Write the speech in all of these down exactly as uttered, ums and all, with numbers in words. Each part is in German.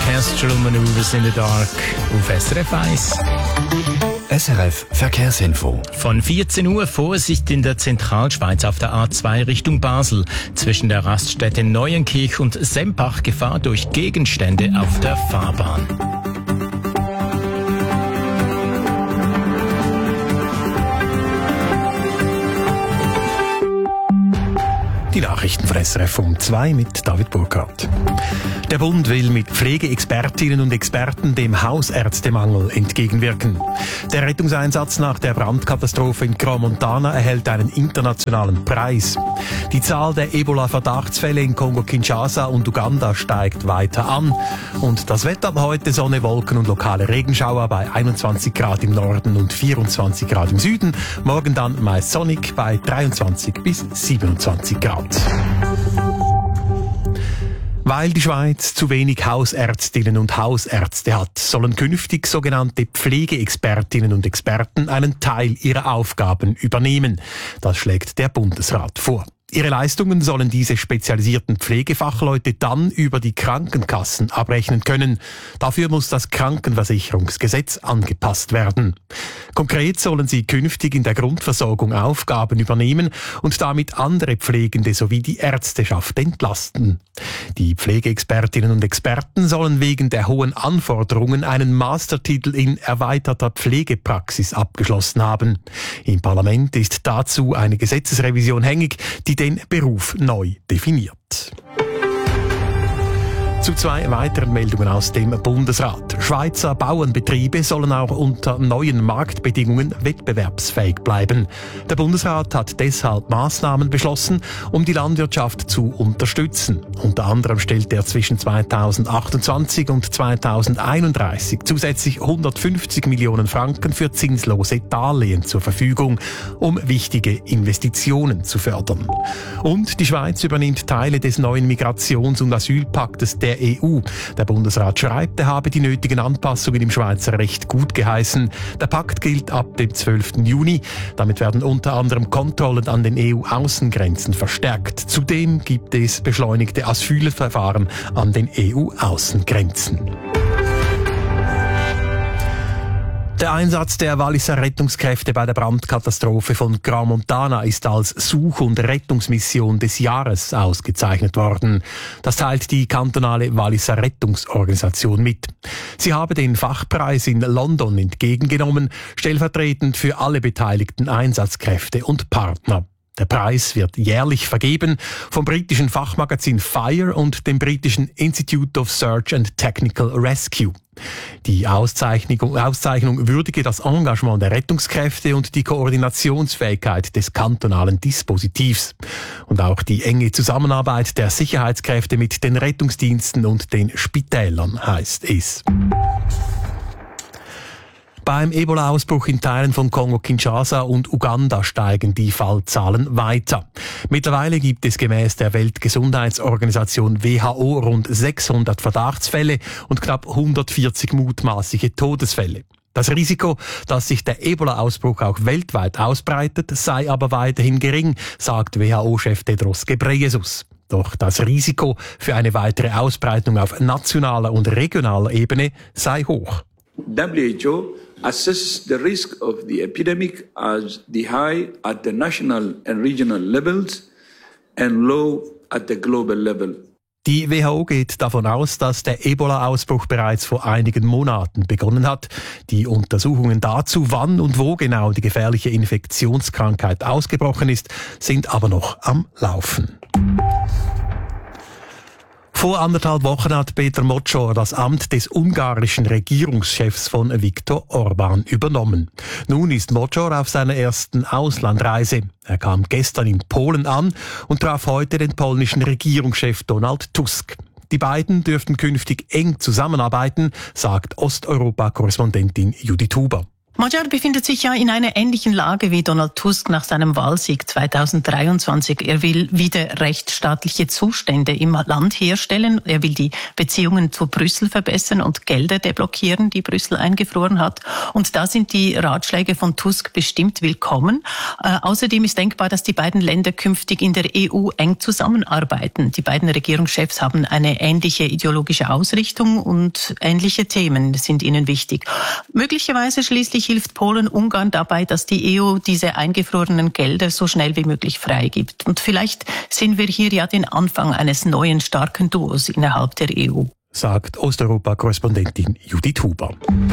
Orchestral Maneuvers in the Dark auf S R F eins. S R F Verkehrsinfo. Von vierzehn Uhr Vorsicht in der Zentralschweiz auf der A zwei Richtung Basel. Zwischen der Raststätte Neuenkirch und Sempach Gefahr durch Gegenstände auf der Fahrbahn. Die Nachrichten von S R F um zwei mit David Burkhardt. Der Bund will mit Pflegeexpertinnen und Experten dem Hausärztemangel entgegenwirken. Der Rettungseinsatz nach der Brandkatastrophe in Crans-Montana erhält einen internationalen Preis. Die Zahl der Ebola-Verdachtsfälle in Kongo-Kinshasa und Uganda steigt weiter an. Und das Wetter heute: Sonne, Wolken und lokale Regenschauer bei einundzwanzig Grad im Norden und vierundzwanzig Grad im Süden. Morgen dann meist sonnig bei dreiundzwanzig bis siebenundzwanzig Grad. Weil die Schweiz zu wenig Hausärztinnen und Hausärzte hat, sollen künftig sogenannte Pflegeexpertinnen und Experten einen Teil ihrer Aufgaben übernehmen. Das schlägt der Bundesrat vor. Ihre Leistungen sollen diese spezialisierten Pflegefachleute dann über die Krankenkassen abrechnen können. Dafür muss das Krankenversicherungsgesetz angepasst werden. Konkret sollen sie künftig in der Grundversorgung Aufgaben übernehmen und damit andere Pflegende sowie die Ärzteschaft entlasten. Die Pflegeexpertinnen und Experten sollen wegen der hohen Anforderungen einen Mastertitel in erweiterter Pflegepraxis abgeschlossen haben. Im Parlament ist dazu eine Gesetzesrevision hängig, die den Beruf neu definiert. Zu zwei weiteren Meldungen aus dem Bundesrat. Schweizer Bauernbetriebe sollen auch unter neuen Marktbedingungen wettbewerbsfähig bleiben. Der Bundesrat hat deshalb Maßnahmen beschlossen, um die Landwirtschaft zu unterstützen. Unter anderem stellt er zwischen zweitausendachtundzwanzig und zweitausendeinunddreißig zusätzlich hundertfünfzig Millionen Franken für zinslose Darlehen zur Verfügung, um wichtige Investitionen zu fördern. Und die Schweiz übernimmt Teile des neuen Migrations- und Asylpaktes der E U. Der Bundesrat schreibt, er habe die nötigen Anpassungen im Schweizer Recht gut geheißen. Der Pakt gilt ab dem zwölften Juni. Damit werden unter anderem Kontrollen an den E U-Außengrenzen verstärkt. Zudem gibt es beschleunigte Asylverfahren an den E U-Außengrenzen. Der Einsatz der Walliser Rettungskräfte bei der Brandkatastrophe von Crans-Montana ist als Such- und Rettungsmission des Jahres ausgezeichnet worden. Das teilt die kantonale Walliser Rettungsorganisation mit. Sie habe den Fachpreis in London entgegengenommen, stellvertretend für alle beteiligten Einsatzkräfte und Partner. Der Preis wird jährlich vergeben vom britischen Fachmagazin Fire und dem britischen Institute of Search and Technical Rescue. Die Auszeichnung, Auszeichnung würdige das Engagement der Rettungskräfte und die Koordinationsfähigkeit des kantonalen Dispositivs. Und auch die enge Zusammenarbeit der Sicherheitskräfte mit den Rettungsdiensten und den Spitälern heißt es. Beim Ebola-Ausbruch in Teilen von Kongo-Kinshasa und Uganda steigen die Fallzahlen weiter. Mittlerweile gibt es gemäß der Weltgesundheitsorganisation W H O rund sechshundert Verdachtsfälle und knapp hundertvierzig mutmaßliche Todesfälle. Das Risiko, dass sich der Ebola-Ausbruch auch weltweit ausbreitet, sei aber weiterhin gering, sagt W H O-Chef Tedros Ghebreyesus. Doch das Risiko für eine weitere Ausbreitung auf nationaler und regionaler Ebene sei hoch. W H O assesses the risk of the epidemic as the high at the national and regional levels and low at the global level. Die W H O geht davon aus, dass der Ebola-Ausbruch bereits vor einigen Monaten begonnen hat. Die Untersuchungen dazu, wann und wo genau die gefährliche Infektionskrankheit ausgebrochen ist, sind aber noch am Laufen. Vor anderthalb Wochen hat Peter Mocor das Amt des ungarischen Regierungschefs von Viktor Orbán übernommen. Nun ist Mocor auf seiner ersten Auslandreise. Er kam gestern in Polen an und traf heute den polnischen Regierungschef Donald Tusk. Die beiden dürften künftig eng zusammenarbeiten, sagt Osteuropa-Korrespondentin Judith Huber. Magyar befindet sich ja in einer ähnlichen Lage wie Donald Tusk nach seinem Wahlsieg zweitausenddreiundzwanzig. Er will wieder rechtsstaatliche Zustände im Land herstellen. Er will die Beziehungen zu Brüssel verbessern und Gelder deblockieren, die Brüssel eingefroren hat. Und da sind die Ratschläge von Tusk bestimmt willkommen. Äh, außerdem ist denkbar, dass die beiden Länder künftig in der E U eng zusammenarbeiten. Die beiden Regierungschefs haben eine ähnliche ideologische Ausrichtung und ähnliche Themen sind ihnen wichtig. Möglicherweise schließlich hilft Polen Ungarn dabei, dass die E U diese eingefrorenen Gelder so schnell wie möglich freigibt. Und vielleicht sehen wir hier ja den Anfang eines neuen starken Duos innerhalb der E U. Sagt Osteuropa-Korrespondentin Judith Huber.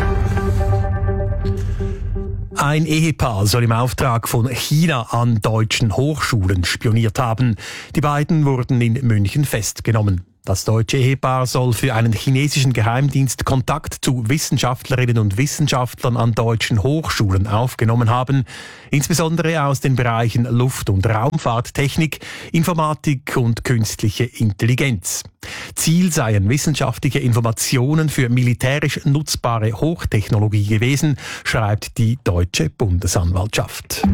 Ein Ehepaar soll im Auftrag von China an deutschen Hochschulen spioniert haben. Die beiden wurden in München festgenommen. Das deutsche Ehepaar soll für einen chinesischen Geheimdienst Kontakt zu Wissenschaftlerinnen und Wissenschaftlern an deutschen Hochschulen aufgenommen haben, insbesondere aus den Bereichen Luft- und Raumfahrttechnik, Informatik und künstliche Intelligenz. Ziel seien wissenschaftliche Informationen für militärisch nutzbare Hochtechnologie gewesen, schreibt die deutsche Bundesanwaltschaft.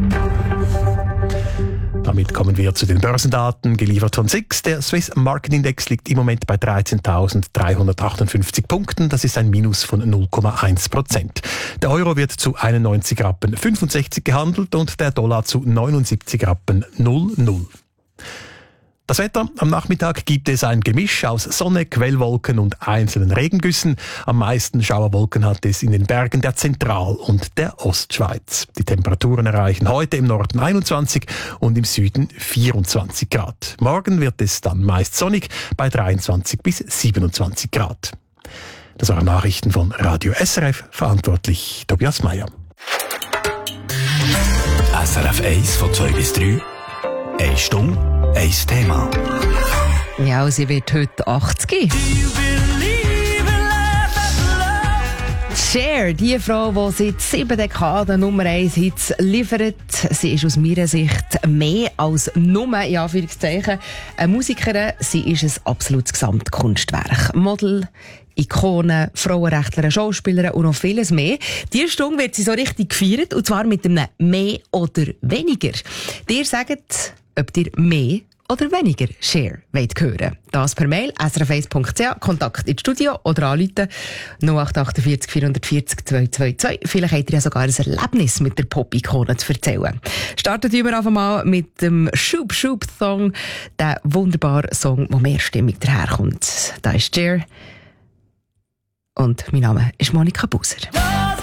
Damit kommen wir zu den Börsendaten, geliefert von S I X. Der Swiss Market Index liegt im Moment bei dreizehntausenddreihundertachtundfünfzig Punkten. Das ist ein Minus von null Komma eins Prozent. Der Euro wird zu einundneunzig Rappen fünfundsechzig gehandelt und der Dollar zu neunundsiebzig Rappen null null. Das Wetter: Am Nachmittag gibt es ein Gemisch aus Sonne, Quellwolken und einzelnen Regengüssen. Am meisten Schauerwolken hat es in den Bergen der Zentral- und der Ostschweiz. Die Temperaturen erreichen heute im Norden einundzwanzig und im Süden vierundzwanzig Grad. Morgen wird es dann meist sonnig bei dreiundzwanzig bis siebenundzwanzig Grad. Das waren Nachrichten von Radio S R F, verantwortlich Tobias Meyer. S R F eins von zwei bis drei. Eine Stunde, ein Thema. Ja, sie wird heute achtzig. Cher, die Frau, die seit sieben Dekaden Nummer eins Hits liefert. Sie ist aus meiner Sicht mehr als nur, in Anführungszeichen, eine Musikerin. Sie ist ein absolutes Gesamtkunstwerk. Model, Ikone, Frauenrechtlerin, Schauspielerin und noch vieles mehr. Diese Stunde wird sie so richtig gefeiert, und zwar mit einem «Mehr oder weniger». Ihr sagt, ob ihr mehr oder weniger Cher wollt hören. Das per Mail s r f eins punkt c h, Kontakt ins Studio oder anrufen null acht acht vier vier vier vier zwei zwei zwei. Vielleicht habt ihr ja sogar ein Erlebnis mit der Pop-Ikone zu erzählen. Starten wir einfach mal mit dem Shoop Shoop Song, der wunderbare Song, wo mehrstimmig daherkommt. Da ist Cher und mein Name ist Monika Buser.